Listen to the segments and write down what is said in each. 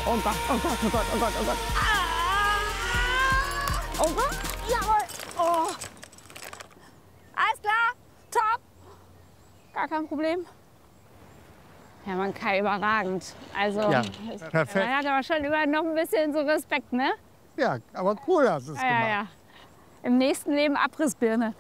Oh Gott, oh Gott, oh Gott, oh Gott, oh Gott. Ah! Oh Gott, jawohl. Oh. Alles klar, top. Gar kein Problem. Hermann Kai, überragend. Also, Ja, perfekt. Man hat aber schon immer noch ein bisschen so Respekt, ne? Ja, aber cool hast du es gemacht. Ja. Im nächsten Leben Abrissbirne.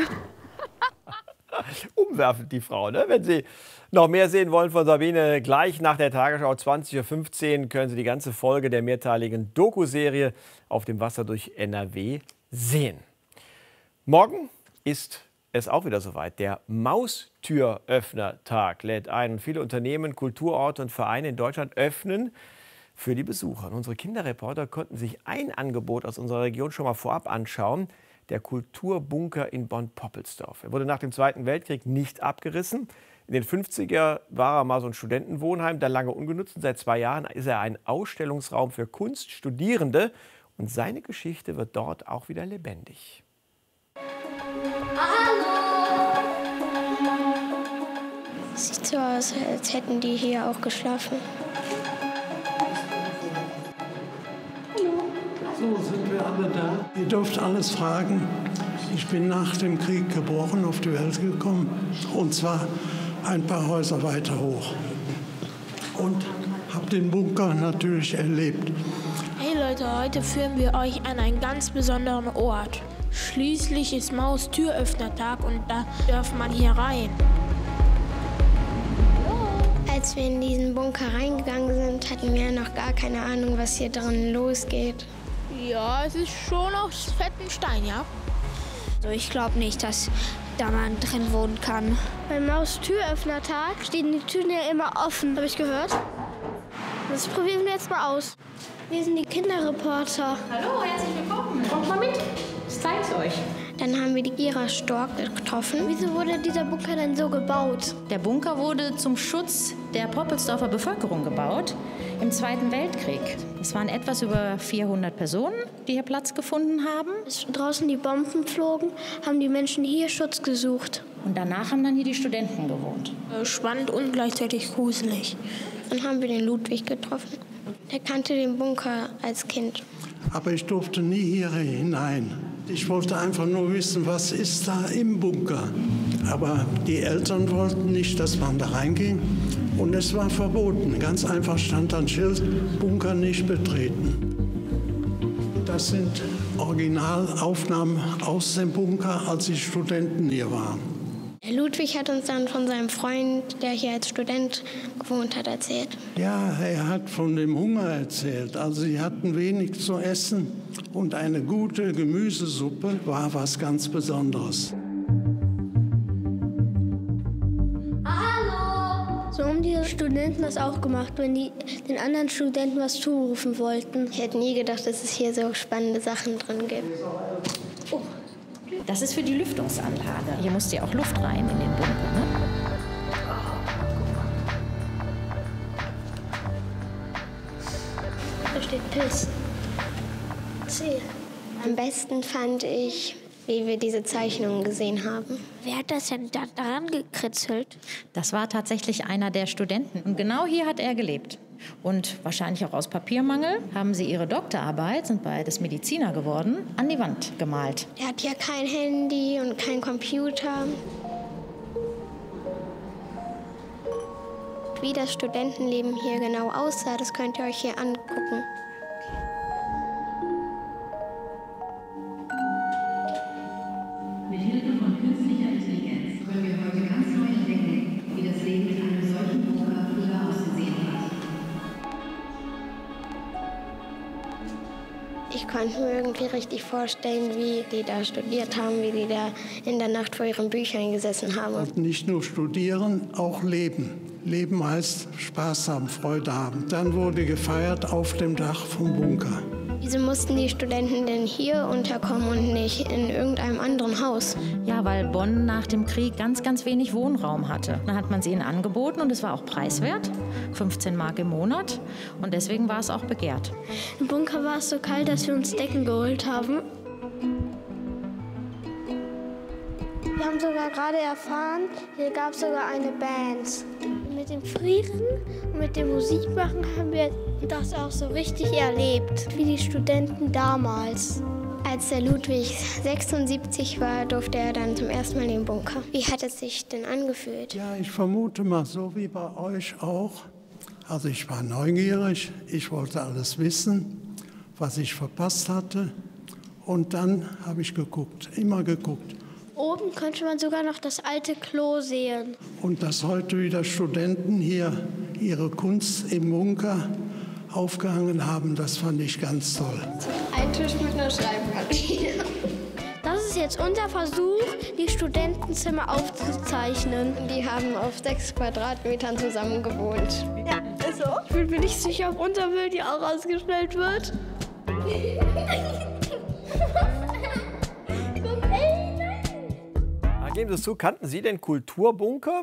Umwerfend, die Frau. Ne? Wenn Sie noch mehr sehen wollen von Sabine, gleich nach der Tagesschau 20:15 Uhr können Sie die ganze Folge der mehrteiligen Doku-Serie auf dem Wasser durch NRW sehen. Morgen ist es auch wieder soweit. Der Maustüröffner-Tag lädt ein. Und viele Unternehmen, Kulturorte und Vereine in Deutschland öffnen für die Besucher. Und unsere Kinderreporter konnten sich ein Angebot aus unserer Region schon mal vorab anschauen. Der Kulturbunker in Bonn-Poppelsdorf. Er wurde nach dem Zweiten Weltkrieg nicht abgerissen. In den 50er war er mal so ein Studentenwohnheim, dann lange ungenutzt. Und seit 2 Jahren ist er ein Ausstellungsraum für Kunststudierende. Und seine Geschichte wird dort auch wieder lebendig. Hallo! Sieht so aus, als hätten die hier auch geschlafen. So sind wir alle da. Ihr dürft alles fragen. Ich bin nach dem Krieg geboren, auf die Welt gekommen. Und zwar ein paar Häuser weiter hoch. Und habe den Bunker natürlich erlebt. Hey Leute, heute führen wir euch an einen ganz besonderen Ort. Schließlich ist Maustüröffnertag und da darf man hier rein. Als wir in diesen Bunker reingegangen sind, hatten wir noch gar keine Ahnung, was hier drin losgeht. Ja, es ist schon aus fetten Stein, ja? Also ich glaube nicht, dass da man drin wohnen kann. Beim Maustüröffnertag stehen die Türen ja immer offen, habe ich gehört. Das probieren wir jetzt mal aus. Wir sind die Kinderreporter. Hallo, herzlich willkommen. Kommt mal mit. Ich zeig's euch. Dann haben wir die Gira Stork getroffen. Wieso wurde dieser Bunker denn so gebaut? Der Bunker wurde zum Schutz der Poppelsdorfer Bevölkerung gebaut im Zweiten Weltkrieg. Es waren etwas über 400 Personen, die hier Platz gefunden haben. Als draußen die Bomben flogen, haben die Menschen hier Schutz gesucht. Und danach haben dann hier die Studenten gewohnt. Spannend und gleichzeitig gruselig. Dann haben wir den Ludwig getroffen. Der kannte den Bunker als Kind. Aber ich durfte nie hier hinein. Ich wollte einfach nur wissen, was ist da im Bunker. Aber die Eltern wollten nicht, dass man da reinging. Und es war verboten. Ganz einfach stand ein Schild, Bunker nicht betreten. Das sind Originalaufnahmen aus dem Bunker, als die Studenten hier waren. Der Ludwig hat uns dann von seinem Freund, der hier als Student gewohnt hat, erzählt. Ja, er hat von dem Hunger erzählt. Also sie hatten wenig zu essen und eine gute Gemüsesuppe war was ganz Besonderes. Hallo! So haben die Studenten das auch gemacht, wenn die den anderen Studenten was zurufen wollten. Ich hätte nie gedacht, dass es hier so spannende Sachen drin gibt. Oh. Das ist für die Lüftungsanlage. Hier muss ja auch Luft rein in den Bunker. Ne? Da steht Piss. See. Am besten fand ich, wie wir diese Zeichnungen gesehen haben. Wer hat das denn da dran gekritzelt? Das war tatsächlich einer der Studenten. Und genau hier hat er gelebt. Und wahrscheinlich auch aus Papiermangel haben sie ihre Doktorarbeit, sind beides Mediziner geworden, an die Wand gemalt. Er hat ja kein Handy und kein Computer. Wie das Studentenleben hier genau aussah, das könnt ihr euch hier angucken. Mit Hilfe von künstlicher Intelligenz können wir heute ganz neu entdecken, wie das Leben in einem solchen Bunker früher ausgesehen hat. Ich konnte mir irgendwie richtig vorstellen, wie die da studiert haben, wie die da in der Nacht vor ihren Büchern gesessen haben. Und nicht nur studieren, auch leben. Leben heißt Spaß haben, Freude haben. Dann wurde gefeiert auf dem Dach vom Bunker. Wieso mussten die Studenten denn hier unterkommen und nicht in irgendeinem anderen Haus? Ja, weil Bonn nach dem Krieg ganz, ganz wenig Wohnraum hatte. Dann hat man sie ihnen angeboten und es war auch preiswert, 15 Mark im Monat. Und deswegen war es auch begehrt. Im Bunker war es so kalt, dass wir uns Decken geholt haben. Wir haben sogar gerade erfahren, hier gab es sogar eine Band. Mit dem Frieren Mit dem Musikmachen haben wir das auch so richtig erlebt, wie die Studenten damals. Als der Ludwig 76 war, durfte er dann zum ersten Mal in den Bunker. Wie hat es sich denn angefühlt? Ja, ich vermute mal so wie bei euch auch. Also ich war neugierig, ich wollte alles wissen, was ich verpasst hatte. Und dann habe ich geguckt, immer geguckt. Oben konnte man sogar noch das alte Klo sehen. Und dass heute wieder Studenten hier ihre Kunst im Bunker aufgehangen haben, das fand ich ganz toll. Ein Tisch mit einer Schreibmaschine. Das ist jetzt unser Versuch, die Studentenzimmer aufzuzeichnen. Die haben auf 6 Quadratmetern zusammen gewohnt. Ja, ist so. Ich bin mir nicht sicher, ob unser Bild hier auch ausgestellt wird. Geben Sie es zu, kannten Sie den Kulturbunker?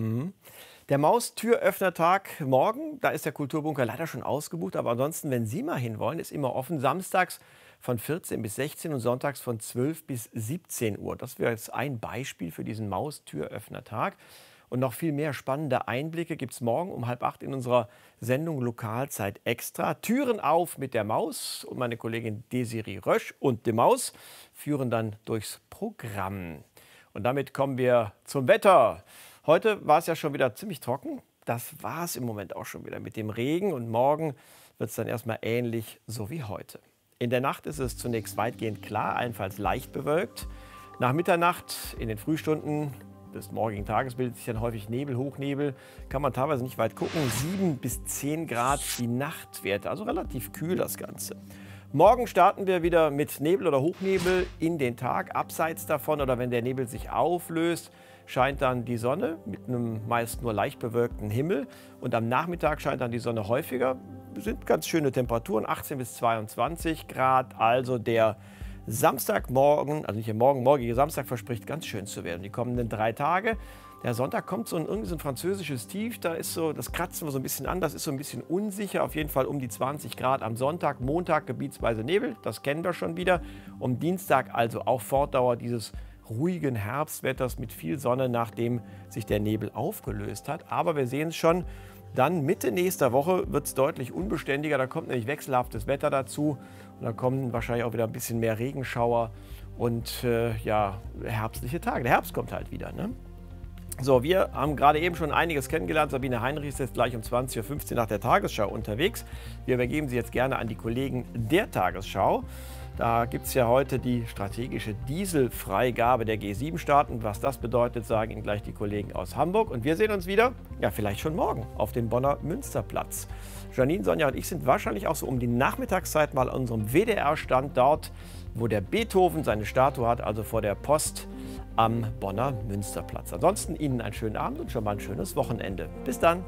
Der Maustüröffnertag morgen, da ist der Kulturbunker leider schon ausgebucht. Aber ansonsten, wenn Sie mal hinwollen, ist immer offen. Samstags von 14 bis 16 und sonntags von 12 bis 17 Uhr. Das wäre jetzt ein Beispiel für diesen Maustüröffnertag. Und noch viel mehr spannende Einblicke gibt es morgen um 7:30 in unserer Sendung Lokalzeit Extra. Türen auf mit der Maus. Und meine Kollegin Desiree Rösch und die Maus führen dann durchs Programm. Und damit kommen wir zum Wetter. Heute war es ja schon wieder ziemlich trocken. Das war es im Moment auch schon wieder mit dem Regen. Und morgen wird es dann erstmal ähnlich so wie heute. In der Nacht ist es zunächst weitgehend klar, allenfalls leicht bewölkt. Nach Mitternacht in den Frühstunden des morgigen Tages bildet sich dann häufig Nebel, Hochnebel. Kann man teilweise nicht weit gucken. 7 bis 10 Grad die Nachtwerte, also relativ kühl das Ganze. Morgen starten wir wieder mit Nebel oder Hochnebel in den Tag. Abseits davon oder wenn der Nebel sich auflöst, scheint dann die Sonne mit einem meist nur leicht bewölkten Himmel. Und am Nachmittag scheint dann die Sonne häufiger. Es sind ganz schöne Temperaturen, 18 bis 22 Grad. Also der Samstagmorgen, also nicht der morgige Samstag verspricht ganz schön zu werden. Die kommenden 3 Tage. Der Sonntag kommt so irgendwie so ein französisches Tief, da ist so, das kratzen wir so ein bisschen an, das ist so ein bisschen unsicher, auf jeden Fall um die 20 Grad am Sonntag, Montag gebietsweise Nebel, das kennen wir schon wieder. Um Dienstag also auch Fortdauer dieses ruhigen Herbstwetters mit viel Sonne, nachdem sich der Nebel aufgelöst hat. Aber wir sehen es schon, dann Mitte nächster Woche wird es deutlich unbeständiger, da kommt nämlich wechselhaftes Wetter dazu und da kommen wahrscheinlich auch wieder ein bisschen mehr Regenschauer und ja, herbstliche Tage. Der Herbst kommt halt wieder, ne? So, wir haben gerade eben schon einiges kennengelernt. Sabine Heinrich ist jetzt gleich um 20:15 Uhr nach der Tagesschau unterwegs. Wir übergeben Sie jetzt gerne an die Kollegen der Tagesschau. Da gibt es ja heute die strategische Dieselfreigabe der G7-Staaten. Was das bedeutet, sagen Ihnen gleich die Kollegen aus Hamburg. Und wir sehen uns wieder, ja vielleicht schon morgen, auf dem Bonner Münsterplatz. Janine, Sonja und ich sind wahrscheinlich auch so um die Nachmittagszeit mal an unserem WDR-Stand dort, wo der Beethoven seine Statue hat, also vor der Post am Bonner Münsterplatz. Ansonsten Ihnen einen schönen Abend und schon mal ein schönes Wochenende. Bis dann!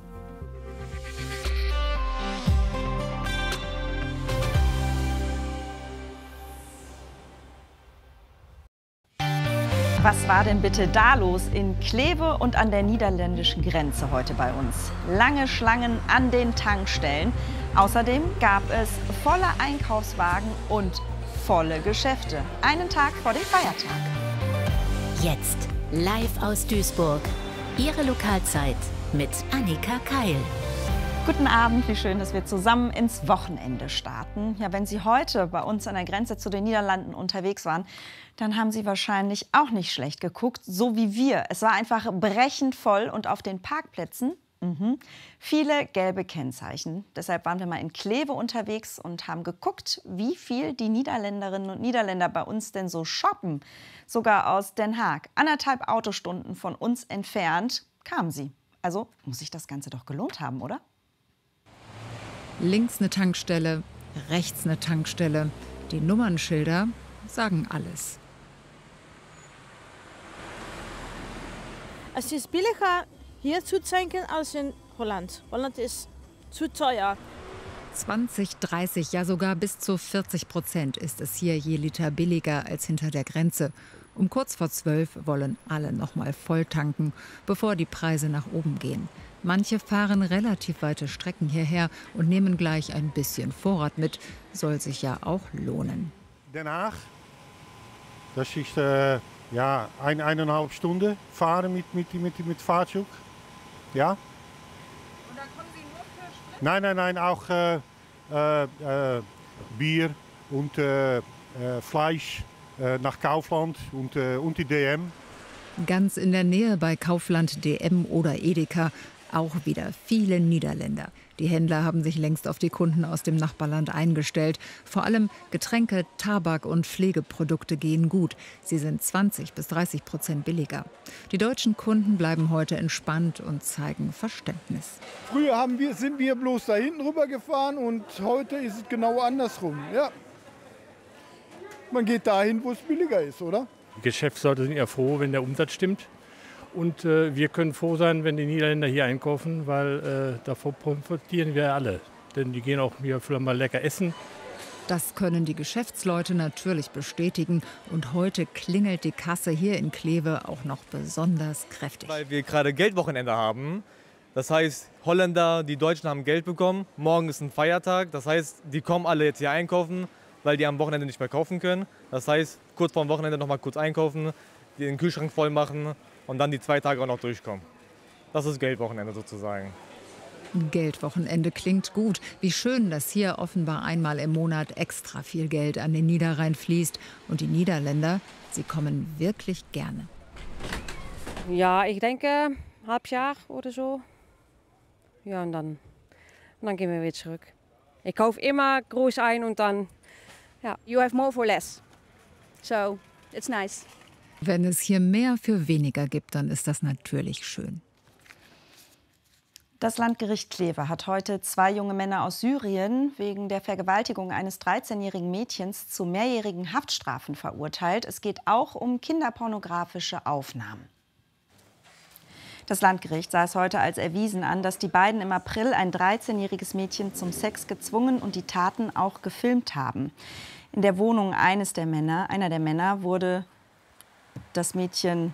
Was war denn bitte da los in Kleve und an der niederländischen Grenze heute bei uns? Lange Schlangen an den Tankstellen. Außerdem gab es volle Einkaufswagen und volle Geschäfte. Einen Tag vor dem Feiertag. Jetzt live aus Duisburg. Ihre Lokalzeit mit Annika Keil. Guten Abend, wie schön, dass wir zusammen ins Wochenende starten. Ja, wenn Sie heute bei uns an der Grenze zu den Niederlanden unterwegs waren, dann haben Sie wahrscheinlich auch nicht schlecht geguckt, so wie wir. Es war einfach brechend voll und auf den Parkplätzen viele gelbe Kennzeichen. Deshalb waren wir mal in Kleve unterwegs und haben geguckt, wie viel die Niederländerinnen und Niederländer bei uns denn so shoppen. Sogar aus Den Haag, 1,5 Autostunden von uns entfernt, kamen sie. Also muss sich das Ganze doch gelohnt haben, oder? Links eine Tankstelle, rechts eine Tankstelle. Die Nummernschilder sagen alles. Es ist billiger, hier zu tanken als in Holland. Holland ist zu teuer. 20, 30, ja sogar bis zu 40% ist es hier je Liter billiger als hinter der Grenze. Um kurz vor 12 wollen alle noch mal voll tanken, bevor die Preise nach oben gehen. Manche fahren relativ weite Strecken hierher und nehmen gleich ein bisschen Vorrat mit. Soll sich ja auch lohnen. Den Haag, das ist ja, 1,5 Stunden fahren mit Fahrzeug. Ja. Und dann kommen Sie Nein, auch Bier und Fleisch nach Kaufland und die DM. Ganz in der Nähe bei Kaufland, DM oder Edeka auch wieder viele Niederländer. Die Händler haben sich längst auf die Kunden aus dem Nachbarland eingestellt. Vor allem Getränke, Tabak und Pflegeprodukte gehen gut. Sie sind 20 bis 30% billiger. Die deutschen Kunden bleiben heute entspannt und zeigen Verständnis. Früher sind wir bloß da hinten rüber gefahren und heute ist es genau andersrum. Ja. Man geht dahin, wo es billiger ist, oder? Die Geschäftsleute sind ja froh, wenn der Umsatz stimmt. Und wir können froh sein, wenn die Niederländer hier einkaufen, weil davon profitieren wir alle. Denn die gehen auch hier vielleicht mal lecker essen. Das können die Geschäftsleute natürlich bestätigen. Und heute klingelt die Kasse hier in Kleve auch noch besonders kräftig. Weil wir gerade Geldwochenende haben. Das heißt, Holländer, die Deutschen haben Geld bekommen. Morgen ist ein Feiertag. Das heißt, die kommen alle jetzt hier einkaufen, weil die am Wochenende nicht mehr kaufen können. Das heißt, kurz vor dem Wochenende noch mal kurz einkaufen, den Kühlschrank voll machen und dann die 2 Tage auch noch durchkommen. Das ist Geldwochenende sozusagen. Geldwochenende klingt gut. Wie schön, dass hier offenbar einmal im Monat extra viel Geld an den Niederrhein fließt. Und die Niederländer, sie kommen wirklich gerne. Ja, ich denke, halb Jahr oder so. Ja, und dann gehen wir wieder zurück. Ich kaufe immer groß ein und dann, ja. You have more for less. So, it's nice. Wenn es hier mehr für weniger gibt, dann ist das natürlich schön. Das Landgericht Kleve hat heute 2 junge Männer aus Syrien wegen der Vergewaltigung eines 13-jährigen Mädchens zu mehrjährigen Haftstrafen verurteilt. Es geht auch um kinderpornografische Aufnahmen. Das Landgericht sah es heute als erwiesen an, dass die beiden im April ein 13-jähriges Mädchen zum Sex gezwungen und die Taten auch gefilmt haben. In der Wohnung einer der Männer wurde das Mädchen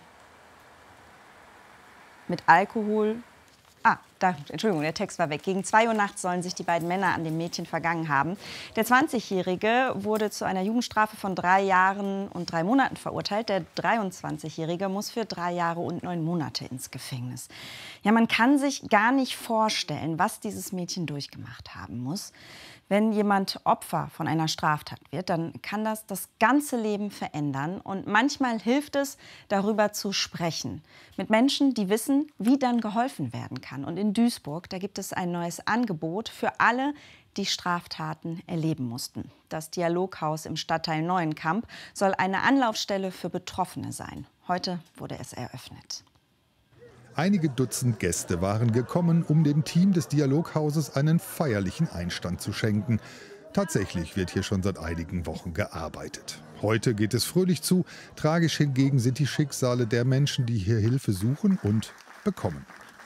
mit Alkohol... Entschuldigung, der Text war weg. Gegen 2 Uhr nachts sollen sich die beiden Männer an dem Mädchen vergangen haben. Der 20-Jährige wurde zu einer Jugendstrafe von 3 Jahren und 3 Monaten verurteilt. Der 23-Jährige muss für 3 Jahre und 9 Monate ins Gefängnis. Ja, man kann sich gar nicht vorstellen, was dieses Mädchen durchgemacht haben muss. Wenn jemand Opfer von einer Straftat wird, dann kann das ganze Leben verändern. Und manchmal hilft es, darüber zu sprechen. Mit Menschen, die wissen, wie dann geholfen werden kann. Und in Duisburg, da gibt es ein neues Angebot für alle, die Straftaten erleben mussten. Das Dialoghaus im Stadtteil Neuenkamp soll eine Anlaufstelle für Betroffene sein. Heute wurde es eröffnet. Einige Dutzend Gäste waren gekommen, um dem Team des Dialoghauses einen feierlichen Einstand zu schenken. Tatsächlich wird hier schon seit einigen Wochen gearbeitet. Heute geht es fröhlich zu. Tragisch hingegen sind die Schicksale der Menschen, die hier Hilfe suchen und bekommen.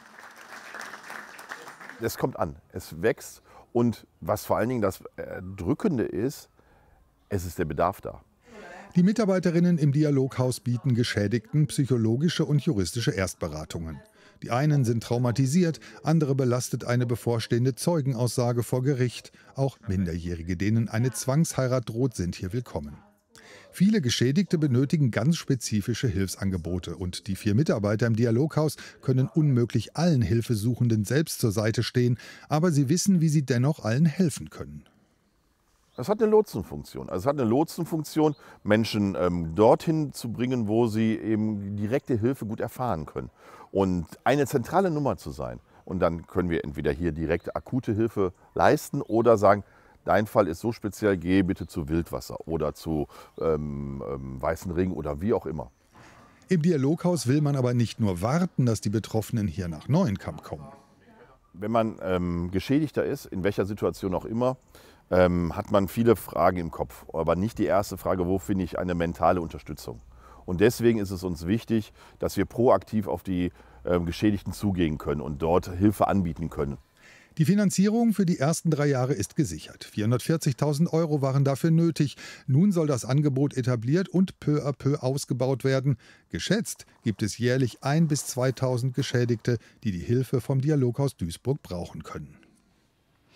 Es kommt an, es wächst und was vor allen Dingen das Drückende ist, es ist der Bedarf da. Die Mitarbeiterinnen im Dialoghaus bieten Geschädigten psychologische und juristische Erstberatungen. Die einen sind traumatisiert, andere belastet eine bevorstehende Zeugenaussage vor Gericht. Auch Minderjährige, denen eine Zwangsheirat droht, sind hier willkommen. Viele Geschädigte benötigen ganz spezifische Hilfsangebote und die 4 Mitarbeiter im Dialoghaus können unmöglich allen Hilfesuchenden selbst zur Seite stehen, aber sie wissen, wie sie dennoch allen helfen können. Es hat eine Lotsenfunktion. Also es hat eine Lotsenfunktion, Menschen dorthin zu bringen, wo sie eben direkte Hilfe gut erfahren können. Und eine zentrale Nummer zu sein. Und dann können wir entweder hier direkt akute Hilfe leisten oder sagen, dein Fall ist so speziell, geh bitte zu Wildwasser oder zu Weißen Ring oder wie auch immer. Im Dialoghaus will man aber nicht nur warten, dass die Betroffenen hier nach Neuenkamp kommen. Wenn man Geschädigter ist, in welcher Situation auch immer, hat man viele Fragen im Kopf. Aber nicht die erste Frage, wo finde ich eine mentale Unterstützung? Und deswegen ist es uns wichtig, dass wir proaktiv auf die Geschädigten zugehen können und dort Hilfe anbieten können. Die Finanzierung für die ersten 3 Jahre ist gesichert. 440.000 € waren dafür nötig. Nun soll das Angebot etabliert und peu à peu ausgebaut werden. Geschätzt gibt es jährlich 1.000 bis 2.000 Geschädigte, die die Hilfe vom Dialoghaus Duisburg brauchen können.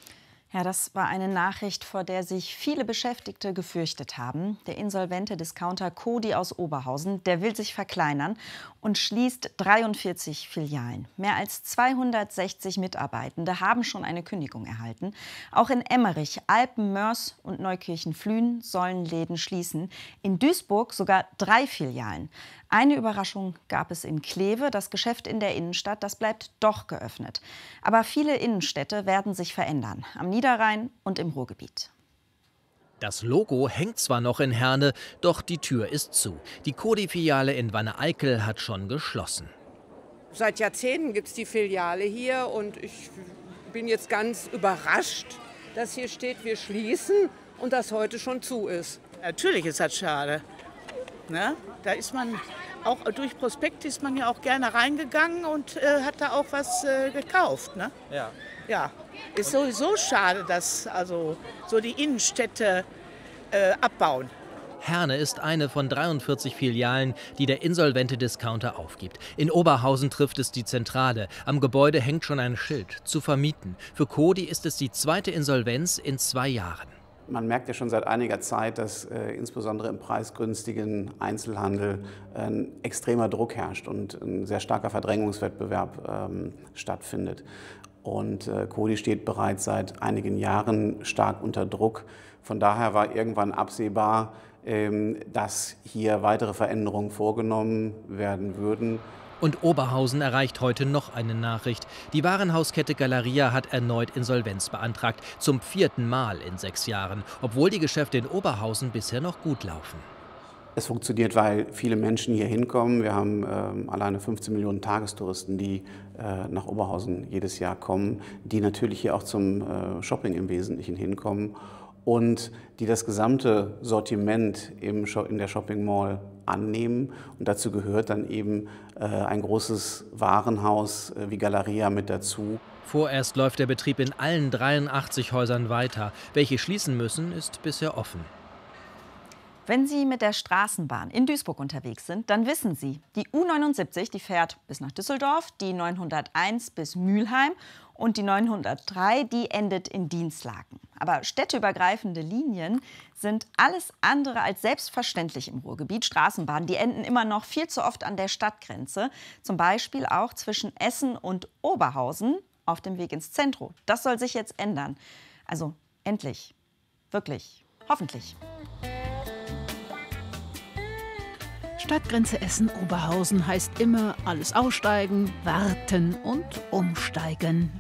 Ja, das war eine Nachricht, vor der sich viele Beschäftigte gefürchtet haben. Der insolvente Discounter Coty aus Oberhausen, der will sich verkleinern und schließt 43 Filialen. Mehr als 260 Mitarbeitende haben schon eine Kündigung erhalten. Auch in Emmerich, Alpen, Moers und Neukirchen-Flühen sollen Läden schließen. In Duisburg sogar 3 Filialen. Eine Überraschung gab es in Kleve. Das Geschäft in der Innenstadt, das bleibt doch geöffnet. Aber viele Innenstädte werden sich verändern. Am Niederrhein und im Ruhrgebiet. Das Logo hängt zwar noch in Herne, doch die Tür ist zu. Die Coty-Filiale in Wanne-Eickel hat schon geschlossen. Seit Jahrzehnten gibt es die Filiale hier und ich bin jetzt ganz überrascht, dass hier steht, wir schließen und das heute schon zu ist. Natürlich ist das schade. Ne? Da ist man auch durch Prospekt ist man ja auch gerne reingegangen und hat da auch was gekauft. Ne? Ja. Ja, ist sowieso schade, dass also so die Innenstädte abbauen. Herne ist eine von 43 Filialen, die der insolvente Discounter aufgibt. In Oberhausen trifft es die Zentrale. Am Gebäude hängt schon ein Schild: zu vermieten. Für Coty ist es die zweite Insolvenz in 2 Jahren. Man merkt ja schon seit einiger Zeit, dass insbesondere im preisgünstigen Einzelhandel ein extremer Druck herrscht und ein sehr starker Verdrängungswettbewerb stattfindet. Und Coty steht bereits seit einigen Jahren stark unter Druck. Von daher war irgendwann absehbar, dass hier weitere Veränderungen vorgenommen werden würden. Und Oberhausen erreicht heute noch eine Nachricht. Die Warenhauskette Galeria hat erneut Insolvenz beantragt. Zum 4. Mal in 6 Jahren. Obwohl die Geschäfte in Oberhausen bisher noch gut laufen. Es funktioniert, weil viele Menschen hier hinkommen. Wir haben alleine 15 Millionen Tagestouristen, die nach Oberhausen jedes Jahr kommen, die natürlich hier auch zum Shopping im Wesentlichen hinkommen und die das gesamte Sortiment in der Shopping Mall annehmen. Und dazu gehört dann eben ein großes Warenhaus wie Galeria mit dazu. Vorerst läuft der Betrieb in allen 83 Häusern weiter. Welche schließen müssen, ist bisher offen. Wenn Sie mit der Straßenbahn in Duisburg unterwegs sind, dann wissen Sie, die U79, die fährt bis nach Düsseldorf, die 901 bis Mülheim und die 903, die endet in Dinslaken. Aber städteübergreifende Linien sind alles andere als selbstverständlich im Ruhrgebiet. Straßenbahnen, die enden immer noch viel zu oft an der Stadtgrenze. Zum Beispiel auch zwischen Essen und Oberhausen auf dem Weg ins Zentrum. Das soll sich jetzt ändern. Also endlich. Wirklich. Hoffentlich. Stadtgrenze Essen-Oberhausen heißt immer alles aussteigen, warten und umsteigen.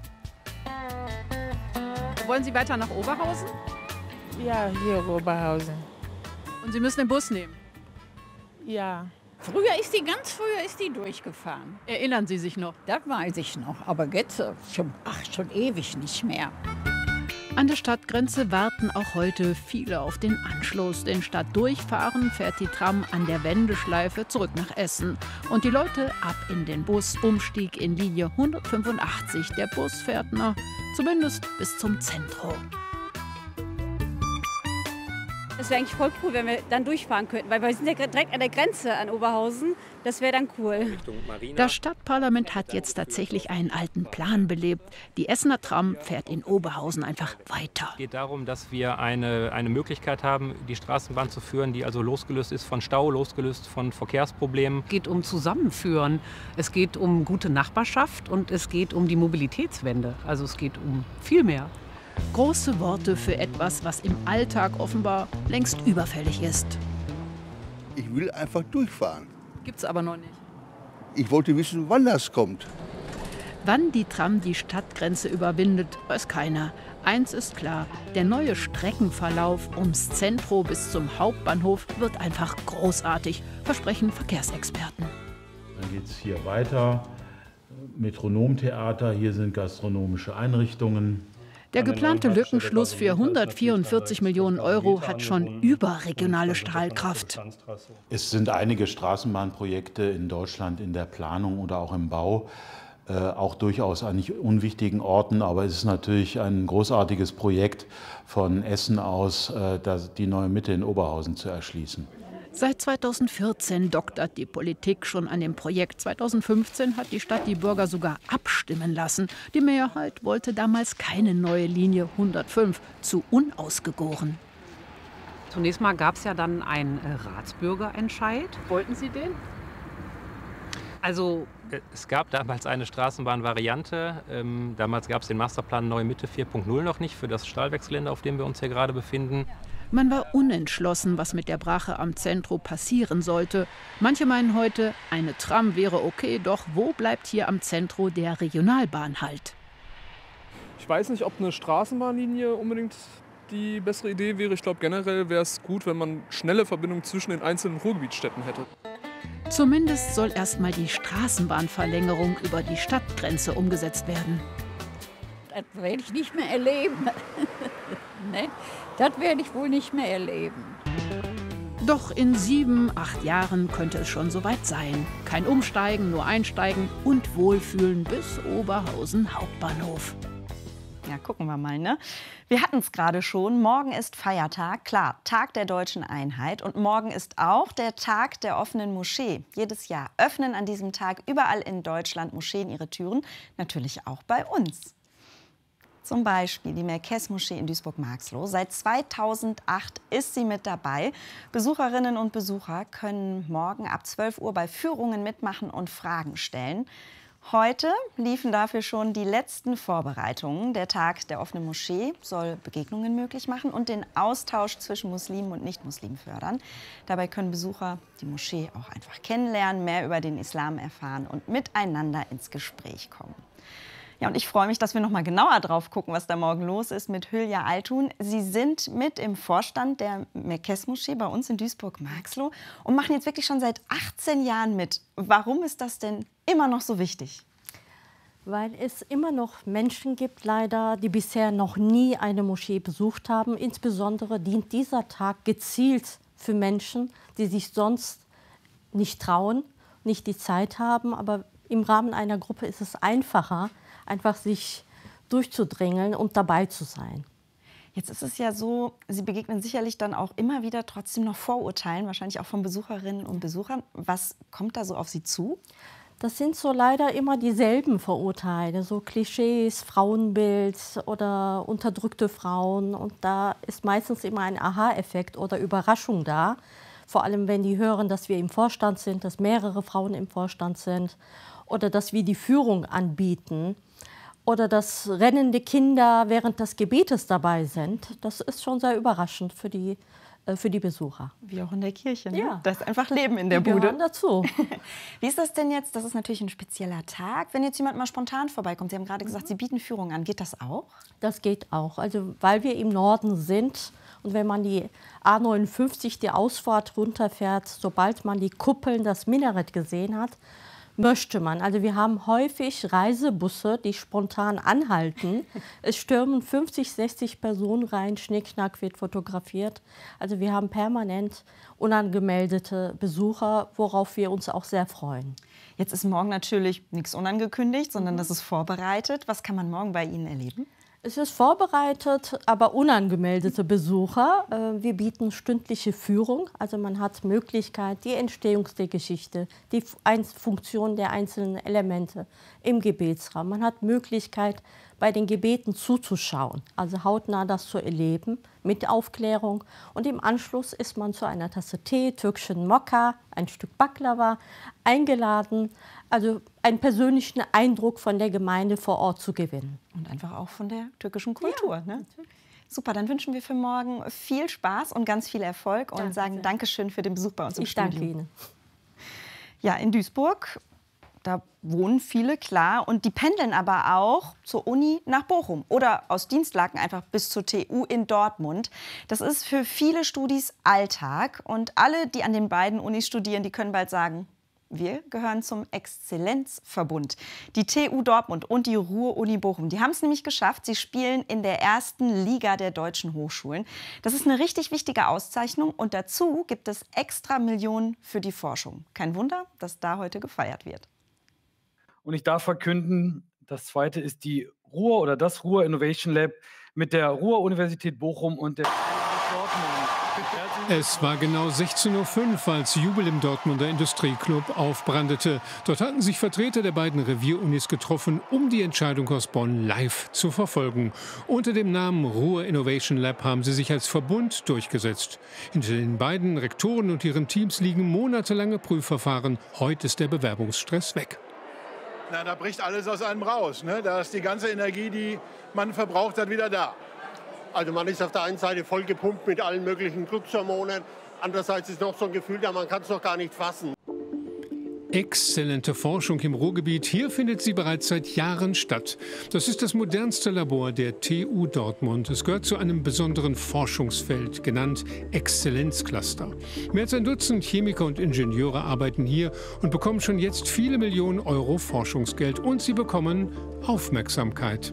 Wollen Sie weiter nach Oberhausen? Ja, hier Oberhausen. Und Sie müssen den Bus nehmen? Ja. Ganz früher ist die durchgefahren. Erinnern Sie sich noch? Das weiß ich noch, aber jetzt schon ewig nicht mehr. An der Stadtgrenze warten auch heute viele auf den Anschluss. Denn statt durchfahren fährt die Tram an der Wendeschleife zurück nach Essen. Und die Leute ab in den Bus, Umstieg in Linie 185. Der Bus fährt noch, zumindest bis zum Zentrum. Es wäre eigentlich voll cool, wenn wir dann durchfahren könnten, weil wir sind ja direkt an der Grenze an Oberhausen. Das wäre dann cool. Das Stadtparlament hat jetzt tatsächlich einen alten Plan belebt. Die Essener Tram fährt in Oberhausen einfach weiter. Es geht darum, dass wir eine Möglichkeit haben, die Straßenbahn zu führen, die also losgelöst ist von Stau, losgelöst von Verkehrsproblemen. Es geht um Zusammenführen, es geht um gute Nachbarschaft und es geht um die Mobilitätswende. Also es geht um viel mehr. Große Worte für etwas, was im Alltag offenbar längst überfällig ist. Ich will einfach durchfahren. Gibt's aber noch nicht. Ich wollte wissen, wann das kommt. Wann die Tram die Stadtgrenze überwindet, weiß keiner. Eins ist klar, der neue Streckenverlauf ums Zentrum bis zum Hauptbahnhof wird einfach großartig, versprechen Verkehrsexperten. Dann geht es hier weiter. Metronomtheater, hier sind gastronomische Einrichtungen. Der geplante Lückenschluss für 144 Millionen Euro hat schon überregionale Strahlkraft. Es sind einige Straßenbahnprojekte in Deutschland in der Planung oder auch im Bau, auch durchaus an nicht unwichtigen Orten. Aber es ist natürlich ein großartiges Projekt von Essen aus, die neue Mitte in Oberhausen zu erschließen. Seit 2014 doktert die Politik schon an dem Projekt. 2015 hat die Stadt die Bürger sogar abstimmen lassen. Die Mehrheit wollte damals keine neue Linie 105, zu unausgegoren. Zunächst mal gab es ja dann einen Ratsbürgerentscheid. Wollten Sie den? Also es gab damals eine Straßenbahnvariante. Damals gab es den Masterplan Neue Mitte 4.0 noch nicht für das Stahlwerksgelände, auf dem wir uns hier gerade befinden. Man war unentschlossen, was mit der Brache am Zentro passieren sollte. Manche meinen heute, eine Tram wäre okay, doch wo bleibt hier am Zentro der Regionalbahnhalt? Ich weiß nicht, ob eine Straßenbahnlinie unbedingt die bessere Idee wäre. Ich glaube, generell wäre es gut, wenn man schnelle Verbindungen zwischen den einzelnen Ruhrgebietsstädten hätte. Zumindest soll erstmal die Straßenbahnverlängerung über die Stadtgrenze umgesetzt werden. Das werde ich nicht mehr erleben. Ne? Das werde ich wohl nicht mehr erleben. Doch in 7, 8 Jahren könnte es schon soweit sein. Kein Umsteigen, nur Einsteigen und Wohlfühlen bis Oberhausen Hauptbahnhof. Ja, gucken wir mal, ne? Wir hatten es gerade schon. Morgen ist Feiertag, klar, Tag der deutschen Einheit. Und morgen ist auch der Tag der offenen Moschee. Jedes Jahr öffnen an diesem Tag überall in Deutschland Moscheen ihre Türen. Natürlich auch bei uns. Zum Beispiel die Merkez-Moschee in Duisburg-Marxloh. Seit 2008 ist sie mit dabei. Besucherinnen und Besucher können morgen ab 12 Uhr bei Führungen mitmachen und Fragen stellen. Heute liefen dafür schon die letzten Vorbereitungen. Der Tag der offenen Moschee soll Begegnungen möglich machen und den Austausch zwischen Muslimen und Nichtmuslimen fördern. Dabei können Besucher die Moschee auch einfach kennenlernen, mehr über den Islam erfahren und miteinander ins Gespräch kommen. Ja, und ich freue mich, dass wir noch mal genauer drauf gucken, was da morgen los ist mit Hülya Altun. Sie sind mit im Vorstand der Merkez-Moschee bei uns in Duisburg-Marxloh und machen jetzt wirklich schon seit 18 Jahren mit. Warum ist das denn immer noch so wichtig? Weil es immer noch Menschen gibt, leider, die bisher noch nie eine Moschee besucht haben. Insbesondere dient dieser Tag gezielt für Menschen, die sich sonst nicht trauen, nicht die Zeit haben. Aber im Rahmen einer Gruppe ist es einfacher, einfach sich durchzudrängeln und dabei zu sein. Jetzt ist es ja so, Sie begegnen sicherlich dann auch immer wieder trotzdem noch Vorurteilen, wahrscheinlich auch von Besucherinnen und Besuchern. Was kommt da so auf Sie zu? Das sind so leider immer dieselben Vorurteile, so Klischees, Frauenbild oder unterdrückte Frauen. Und da ist meistens immer ein Aha-Effekt oder Überraschung da. Vor allem, wenn die hören, dass wir im Vorstand sind, dass mehrere Frauen im Vorstand sind oder dass wir die Führung anbieten. Oder dass rennende Kinder während des Gebetes dabei sind. Das ist schon sehr überraschend für die Besucher. Wie auch in der Kirche, ne? Ja. Da ist einfach Leben in der Die Bude. gehören dazu. Wie ist das denn jetzt? Das ist natürlich ein spezieller Tag. Wenn jetzt jemand mal spontan vorbeikommt, Sie haben gerade gesagt, Sie bieten Führungen an. Geht das auch? Das geht auch. Also, weil wir im Norden sind und wenn man die A59, die Ausfahrt runterfährt, sobald man die Kuppeln, das Minarett gesehen hat, möchte man. Also wir haben häufig Reisebusse, die spontan anhalten. Es stürmen 50, 60 Personen rein, Schnickschnack wird fotografiert. Also wir haben permanent unangemeldete Besucher, worauf wir uns auch sehr freuen. Jetzt ist morgen natürlich nichts unangekündigt, sondern das ist vorbereitet. Was kann man morgen bei Ihnen erleben? Es ist vorbereitet, aber unangemeldete Besucher. Wir bieten stündliche Führung. Also man hat Möglichkeit, die Entstehung der Geschichte, die Funktion der einzelnen Elemente im Gebetsraum. Man hat Möglichkeit, bei den Gebeten zuzuschauen, also hautnah das zu erleben mit Aufklärung. Und im Anschluss ist man zu einer Tasse Tee, türkischen Mokka, ein Stück Baklava eingeladen, also einen persönlichen Eindruck von der Gemeinde vor Ort zu gewinnen. Und einfach auch von der türkischen Kultur. Ja, ne? Super, dann wünschen wir für morgen viel Spaß und ganz viel Erfolg und sagen Dankeschön für den Besuch bei uns im Studio. Ich danke Ihnen. Ja, in Duisburg, da wohnen viele, klar, und die pendeln aber auch zur Uni nach Bochum oder aus Dienstlaken einfach bis zur TU in Dortmund. Das ist für viele Studis Alltag und alle, die an den beiden Unis studieren, die können bald sagen, wir gehören zum Exzellenzverbund. Die TU Dortmund und die Ruhr-Uni Bochum, die haben es nämlich geschafft. Sie spielen in der ersten Liga der deutschen Hochschulen. Das ist eine richtig wichtige Auszeichnung und dazu gibt es extra Millionen für die Forschung. Kein Wunder, dass da heute gefeiert wird. Und ich darf verkünden, das zweite ist die Ruhr oder das Ruhr Innovation Lab mit der Ruhr-Universität Bochum und der Dortmund. Es war genau 16:05 Uhr, als Jubel im Dortmunder Industrieclub aufbrandete. Dort hatten sich Vertreter der beiden Revier-Unis getroffen, um die Entscheidung aus Bonn live zu verfolgen. Unter dem Namen Ruhr Innovation Lab haben sie sich als Verbund durchgesetzt. Hinter den beiden Rektoren und ihren Teams liegen monatelange Prüfverfahren. Heute ist der Bewerbungsstress weg. Na, da bricht alles aus einem raus. Ne? Da ist die ganze Energie, die man verbraucht hat, wieder da. Also man ist auf der einen Seite voll gepumpt mit allen möglichen Glückshormonen. Andererseits ist noch so ein Gefühl da, man kann es noch gar nicht fassen. Exzellente Forschung im Ruhrgebiet. Hier findet sie bereits seit Jahren statt. Das ist das modernste Labor der TU Dortmund. Es gehört zu einem besonderen Forschungsfeld, genannt Exzellenzcluster. Mehr als ein Dutzend Chemiker und Ingenieure arbeiten hier und bekommen schon jetzt viele Millionen Euro Forschungsgeld. Und sie bekommen Aufmerksamkeit.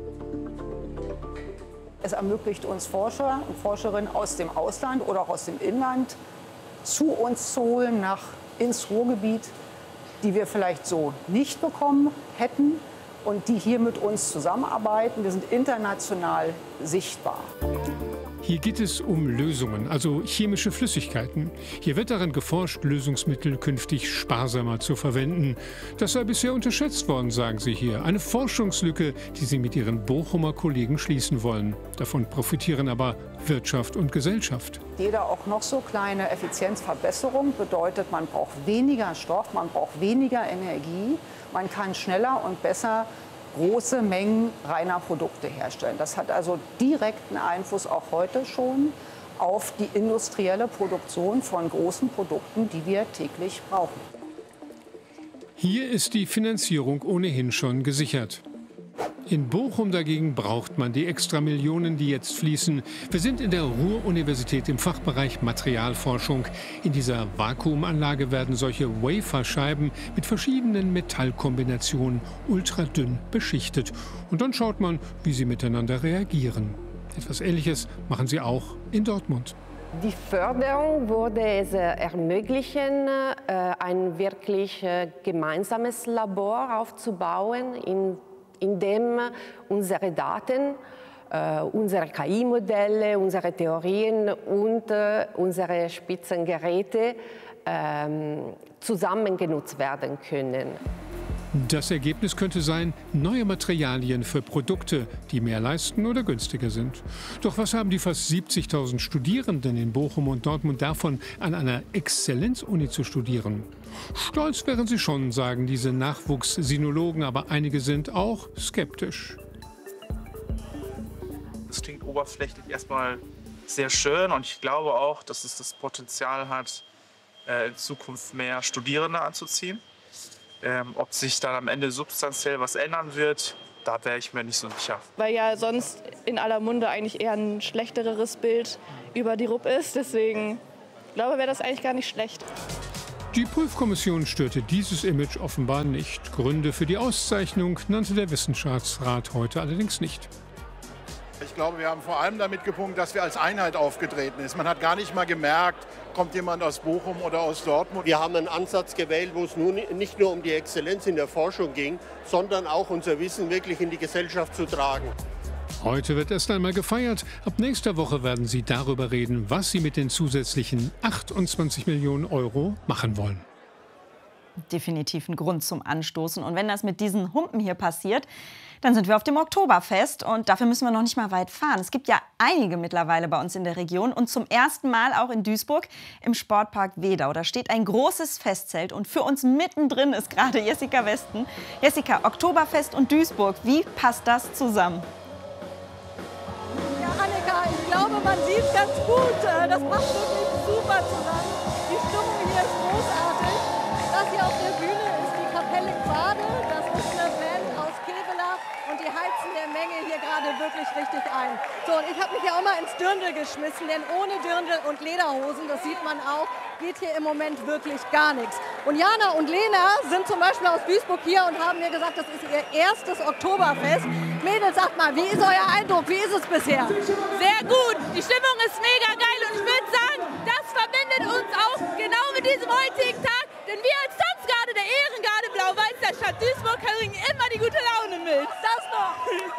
Es ermöglicht uns Forscher und Forscherinnen aus dem Ausland oder auch aus dem Inland zu uns zu holen, ins Ruhrgebiet, die wir vielleicht so nicht bekommen hätten und die hier mit uns zusammenarbeiten. Wir sind international sichtbar. Hier geht es um Lösungen, also chemische Flüssigkeiten. Hier wird daran geforscht, Lösungsmittel künftig sparsamer zu verwenden. Das sei bisher unterschätzt worden, sagen sie hier. Eine Forschungslücke, die sie mit ihren Bochumer Kollegen schließen wollen. Davon profitieren aber Wirtschaft und Gesellschaft. Jede auch noch so kleine Effizienzverbesserung bedeutet, man braucht weniger Stoff, man braucht weniger Energie, man kann schneller und besser große Mengen reiner Produkte herstellen. Das hat also direkten Einfluss auch heute schon auf die industrielle Produktion von großen Produkten, die wir täglich brauchen. Hier ist die Finanzierung ohnehin schon gesichert. In Bochum dagegen braucht man die extra Millionen, die jetzt fließen. Wir sind in der Ruhr-Universität im Fachbereich Materialforschung. In dieser Vakuumanlage werden solche Waferscheiben mit verschiedenen Metallkombinationen ultradünn beschichtet. Und dann schaut man, wie sie miteinander reagieren. Etwas Ähnliches machen sie auch in Dortmund. Die Förderung würde es ermöglichen, ein wirklich gemeinsames Labor aufzubauen, in dem unsere Daten, unsere KI-Modelle, unsere Theorien und unsere Spitzengeräte zusammen genutzt werden können. Das Ergebnis könnte sein, neue Materialien für Produkte, die mehr leisten oder günstiger sind. Doch was haben die fast 70.000 Studierenden in Bochum und Dortmund davon, an einer Exzellenzuni zu studieren? Stolz wären sie schon, sagen diese Nachwuchssinologen, aber einige sind auch skeptisch. Das klingt oberflächlich erstmal sehr schön und ich glaube auch, dass es das Potenzial hat, in Zukunft mehr Studierende anzuziehen. Ob sich dann am Ende substanziell was ändern wird, da wäre ich mir nicht so sicher. Weil ja sonst in aller Munde eigentlich eher ein schlechteres Bild über die RUP ist. Deswegen glaube ich, wäre das eigentlich gar nicht schlecht. Die Prüfkommission störte dieses Image offenbar nicht. Gründe für die Auszeichnung nannte der Wissenschaftsrat heute allerdings nicht. Ich glaube, wir haben vor allem damit gepunktet, dass wir als Einheit aufgetreten sind. Man hat gar nicht mal gemerkt, kommt jemand aus Bochum oder aus Dortmund. Wir haben einen Ansatz gewählt, wo es nun nicht nur um die Exzellenz in der Forschung ging, sondern auch unser Wissen wirklich in die Gesellschaft zu tragen. Heute wird erst einmal gefeiert. Ab nächster Woche werden sie darüber reden, was sie mit den zusätzlichen 28 Millionen Euro machen wollen. Definitiv ein Grund zum Anstoßen. Und wenn das mit diesen Humpen hier passiert, dann sind wir auf dem Oktoberfest und dafür müssen wir noch nicht mal weit fahren. Es gibt ja einige mittlerweile bei uns in der Region und zum ersten Mal auch in Duisburg im Sportpark Wedau. Da steht ein großes Festzelt und für uns mittendrin ist gerade Jessica Westen. Jessica, Oktoberfest und Duisburg, wie passt das zusammen? Ja, Annika, ich glaube, man sieht es ganz gut. Das passt wirklich super zusammen. Die Stimmung hier ist großartig. Das hier auf der Bühne ist die Kapelle Quade. Das ist eine Band aus Kevelaer und die heizen der Menge hier gerade wirklich richtig ein. So, und ich habe mich ja auch mal ins Dirndl geschmissen, denn ohne Dirndl und Lederhosen, das sieht man auch, geht hier im Moment wirklich gar nichts. Und Jana und Lena sind zum Beispiel aus Duisburg hier und haben mir gesagt, das ist ihr erstes Oktoberfest. Mädels, sagt mal, wie ist euer Eindruck? Wie ist es bisher? Sehr gut. Die Stimmung ist mega geil und ich würde sagen, das verbindet uns auch genau mit diesem heutigen Tag. Denn wir als Tanzgarde der Ehrengarde Blau-Weiß der Stadt Duisburg bringen immer die gute Laune mit. Das noch.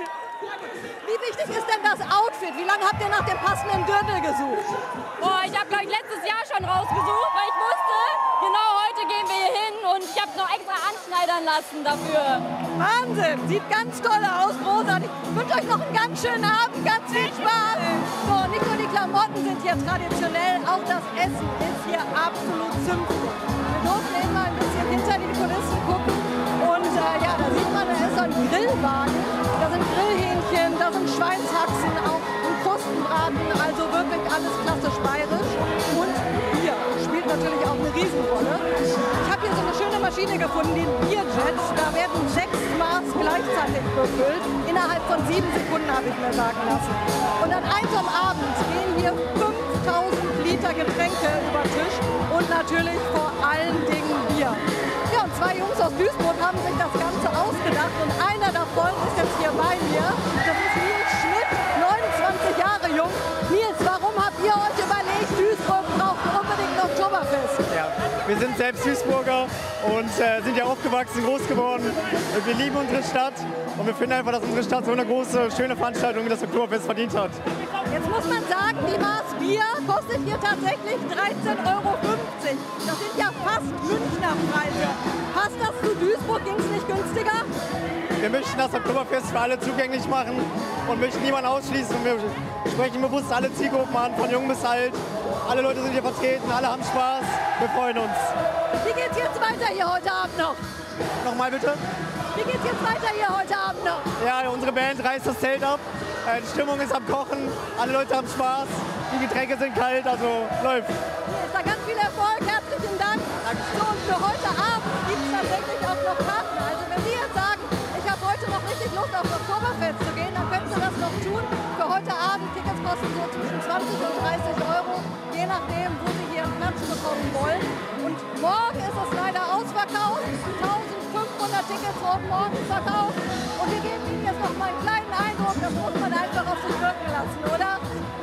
Wie wichtig ist denn das Outfit? Wie lange habt ihr nach dem passenden Gürtel gesucht? Oh, ich habe gleich letztes Jahr schon rausgesucht, weil ich wusste, genau heute gehen wir hier hin und ich habe es noch extra anschneidern lassen dafür. Wahnsinn, sieht ganz toll aus, großartig. Ich wünsche euch noch einen ganz schönen Abend, ganz viel Spaß. So, nicht nur die Klamotten sind hier traditionell, auch das Essen ist hier absolut zünftig. Wir durften eben mal ein bisschen hinter die Kulissen gucken und ja, da sieht man, da ist so ein Grillwagen, da sind Grillhähnchen, da sind Schweinshaxen, auch ein Krustenbraten, also wirklich alles klassisch bayerisch. Und Bier spielt natürlich auch eine Riesenrolle. Ich habe hier so eine schöne Maschine gefunden, den Bierjet. Da werden 6 Maß gleichzeitig befüllt. Innerhalb von 7 Sekunden, habe ich mir sagen lassen. Und an einem Abend gehen hier 5000 Liter Getränke über den Tisch und natürlich vor allen Dingen Bier. Ja, und 2 Jungs aus Duisburg haben sich das Ganze ausgedacht und einer davon ist jetzt hier bei mir. Das ist Nils Schmidt, 29 Jahre jung. Nils, warum habt ihr euch überlegt, Duisburg braucht unbedingt ein Oktoberfest? Ja, wir sind selbst Duisburger und sind ja aufgewachsen, groß geworden. Wir lieben unsere Stadt und wir finden einfach, dass unsere Stadt so eine große, schöne Veranstaltung das Oktoberfest verdient hat. Jetzt muss man sagen, die Maß Bier kostet hier tatsächlich 13,50 €. Das sind ja fast Münchner Preise. Passt das zu Duisburg? Ging es nicht günstiger? Wir möchten das Oktoberfest für alle zugänglich machen und möchten niemanden ausschließen. Und wir sprechen bewusst alle Zielgruppen an, von jung bis alt. Alle Leute sind hier vertreten, alle haben Spaß. Wir freuen uns. Wie geht's jetzt weiter hier heute Abend noch? Nochmal bitte? Wie geht's jetzt weiter hier heute Abend noch? Ja, unsere Band reißt das Zelt ab. Die Stimmung ist am Kochen, alle Leute haben Spaß, die Getränke sind kalt, also läuft. Hier ist da ganz viel Erfolg, herzlichen Dank. So, und für heute Abend gibt es tatsächlich auch noch Karten. Also wenn Sie jetzt sagen, ich habe heute noch richtig Lust auf das Oktoberfest zu gehen, dann können Sie das noch tun. Für heute Abend, Tickets kosten so zwischen 20 und 30 €, je nachdem, wo Sie hier einen Platz bekommen wollen. Und morgen ist es leider ausverkauft. 1500 Tickets wurden morgen verkauft. Und wir geben Ihnen jetzt noch mal einen kleinen Eindruck, das muss man einfach auf sich wirken lassen, oder?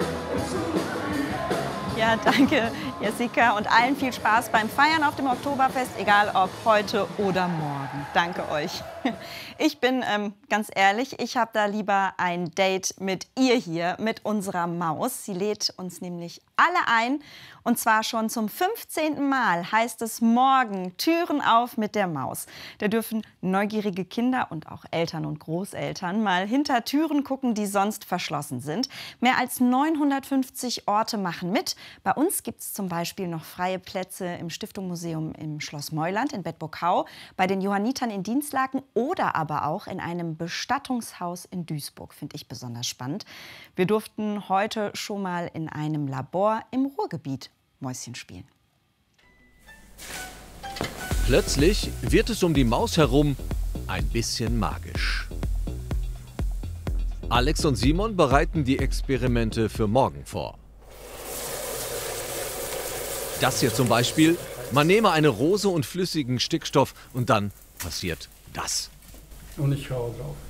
Ja, danke, Jessica, und allen viel Spaß beim Feiern auf dem Oktoberfest, egal ob heute oder morgen. Danke euch. Ich bin ganz ehrlich, ich habe da lieber ein Date mit ihr hier, mit unserer Maus. Sie lädt uns nämlich alle ein. Und zwar schon zum 15. Mal heißt es morgen Türen auf mit der Maus. Da dürfen neugierige Kinder und auch Eltern und Großeltern mal hinter Türen gucken, die sonst verschlossen sind. Mehr als 950 Orte machen mit. Bei uns gibt es zum Beispiel noch freie Plätze im Stiftungsmuseum im Schloss Meuland in Bedburg-Hau, bei den Johannitern in Dinslaken oder aber auch in einem Bestattungshaus in Duisburg. Finde ich besonders spannend. Wir durften heute schon mal in einem Labor im Ruhrgebiet Mäuschen spielen. Plötzlich wird es um die Maus herum ein bisschen magisch. Alex und Simon bereiten die Experimente für morgen vor. Das hier zum Beispiel, man nehme eine Rose und flüssigen Stickstoff und dann passiert das. Und ich schaue drauf.